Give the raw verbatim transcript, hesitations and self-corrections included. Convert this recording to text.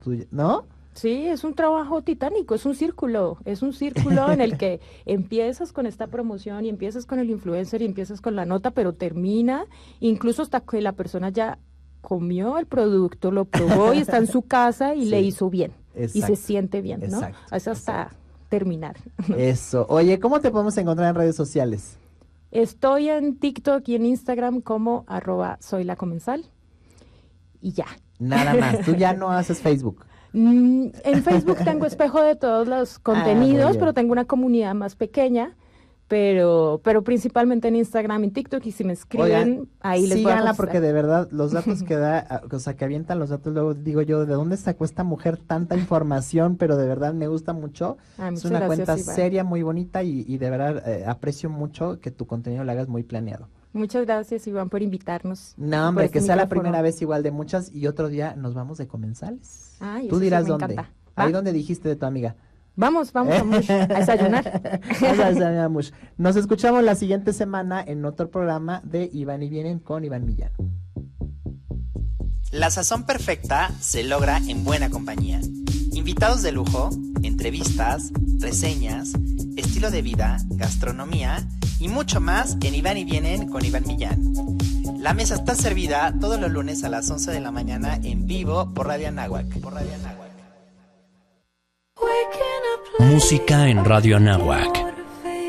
¿no? Sí, es un trabajo titánico, es un círculo, es un círculo en el que empiezas con esta promoción y empiezas con el influencer y empiezas con la nota, pero termina incluso hasta que la persona ya comió el producto, lo probó y está en su casa y Sí, le hizo bien exacto, y se siente bien, ¿no? exacto, Es hasta exacto. terminar. Eso. Oye, ¿cómo te podemos encontrar en redes sociales? Estoy en TikTok y en Instagram como arroba soy la comensal y ya. Nada más. Tú ya no haces Facebook. Mm, En Facebook tengo espejo de todos los Ah, muy contenidos, bien. pero tengo una comunidad más pequeña, pero, pero principalmente en Instagram y TikTok, y si me escriben, Oigan, ahí les voy a síganla contestar. porque de verdad los datos que da, ah, o sea, que avientan los datos, luego digo yo, ¿de dónde sacó esta mujer tanta información? Pero de verdad me gusta mucho. Ah, Es muchas una gracias, cuenta Iván. seria, muy bonita y, y de verdad eh, aprecio mucho que tu contenido lo hagas muy planeado. Muchas gracias, Iván, por invitarnos. No, por hombre, este que sea la micrófono. primera vez igual de muchas y otro día nos vamos de comensales. Ay, Tú eso sí dirás me dónde. encanta. Ahí ¿Va? donde dijiste de tu amiga. Vamos, vamos a, Mush, a desayunar. Vas a desayunar, Mush. Nos escuchamos la siguiente semana en otro programa de Iván y Vienen con Iván Millán. La sazón perfecta se logra en buena compañía. Invitados de lujo, entrevistas, reseñas, estilo de vida, gastronomía y mucho más en Iván y Vienen con Iván Millán. La mesa está servida todos los lunes a las once de la mañana en vivo por Radio Anáhuac. Por Radio Anáhuac. Música en Radio Anáhuac.